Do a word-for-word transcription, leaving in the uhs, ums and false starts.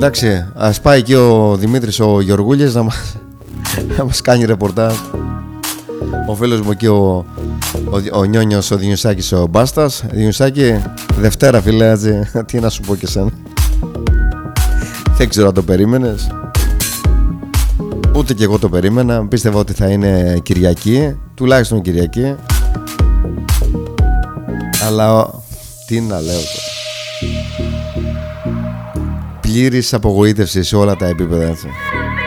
Εντάξει, ας πάει και ο Δημήτρης ο Γεωργούλης να μας, να μας κάνει ρεπορτάζ. Ο φίλος μου και ο, ο, ο Νιόνιος ο Διονυσάκης ο Μπάστας. Διονυσάκη, Δευτέρα φίλε, έτσι, τι να σου πω και σένα. Δεν ξέρω αν το περίμενες. Ούτε και εγώ το περίμενα. Πίστευα ότι θα είναι Κυριακή, τουλάχιστον Κυριακή. Αλλά τι να λέω τώρα. Πλήρης απογοήτευση σε όλα τα επίπεδα, έτσι.